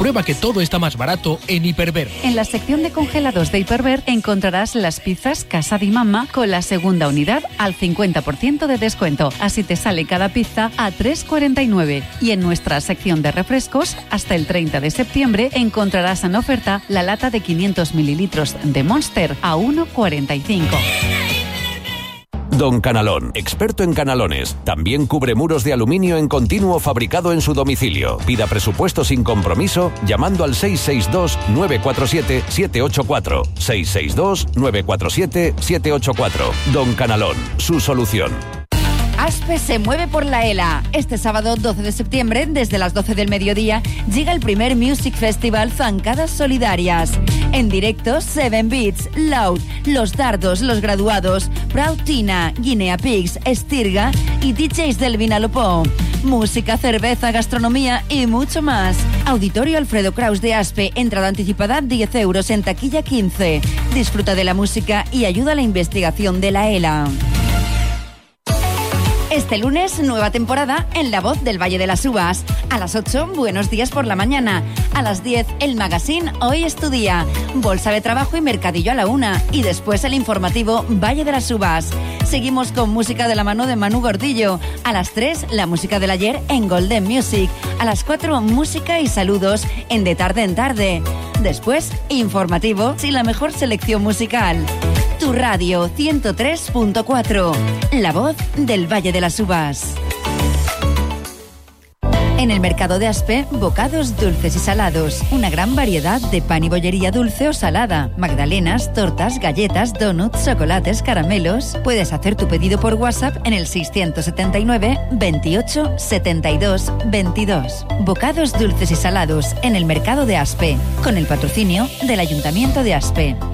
Prueba que todo está más barato en Hiperver. En la sección de congelados de Hiperver encontrarás las pizzas Casa di Mamma con la segunda unidad al 50% de descuento. Así te sale cada pizza a 3,49. Y en nuestra sección de refrescos, hasta el 30 de septiembre, encontrarás en oferta la lata de 500 mililitros de Monster a 1,45. Don Canalón, experto en canalones. También cubre muros de aluminio en continuo fabricado en su domicilio. Pida presupuesto sin compromiso llamando al 662-947-784. 662-947-784. Don Canalón, su solución. ASPE se mueve por la ELA. Este sábado 12 de septiembre, desde las 12 del mediodía, llega el primer Music Festival Zancadas Solidarias. En directo, Seven Beats, Loud, Los Dardos, Los Graduados, Proud Tina, Guinea Pigs, Estirga y DJs del Vinalopó. Música, cerveza, gastronomía y mucho más. Auditorio Alfredo Kraus de ASPE. Entrada anticipada 10 euros, en taquilla 15. Disfruta de la música y ayuda a la investigación de la ELA. Este lunes, nueva temporada en La Voz del Valle de las Uvas. A las 8, Buenos Días por la mañana. A las 10, el magazine Hoy es tu día. Bolsa de trabajo y mercadillo a la 1. Y después el informativo Valle de las Uvas. Seguimos con música de la mano de Manu Gordillo. A las 3, la música del ayer en Golden Music. A las 4, música y saludos en De Tarde en Tarde. Después, informativo y la mejor selección musical. Tu radio 103.4. La Voz del Valle de las Uvas. En el mercado de Aspe, bocados dulces y salados. Una gran variedad de pan y bollería dulce o salada. Magdalenas, tortas, galletas, donuts, chocolates, caramelos. Puedes hacer tu pedido por WhatsApp en el 679 28 72 22. Bocados dulces y salados en el mercado de Aspe. Con el patrocinio del Ayuntamiento de Aspe.